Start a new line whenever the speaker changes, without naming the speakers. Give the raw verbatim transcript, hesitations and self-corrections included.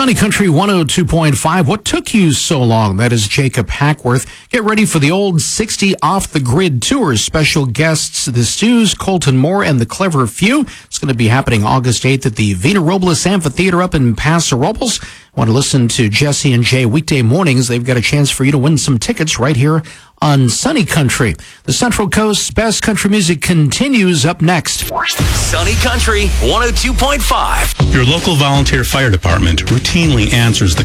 Sunny Country one oh two point five. What took you so long? That is Jacob Hackworth. Get ready for the old sixty Off the Grid Tour. Special guests, the Stews, Colton Moore, and the Clever Few. It's going to be happening August eighth at the Vina Robles Amphitheater up in Paso Robles. Want to listen to Jesse and Jay weekday mornings? They've got a chance for you to win some tickets right here on Sunny Country. The Central Coast's best country music continues up next.
Sunny Country one oh two point five.
Your local volunteer fire department routinely answers the